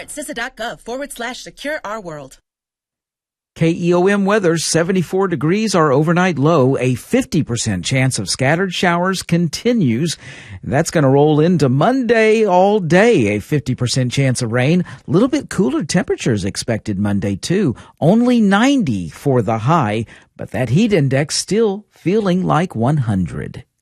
at CISA.gov/secure our world. KEOM weather, 74 degrees, our overnight low. A 50% chance of scattered showers continues. That's going to roll into Monday all day. A 50% chance of rain. A little bit cooler temperatures expected Monday, too. Only 90 for the high, but that heat index still feeling like 100.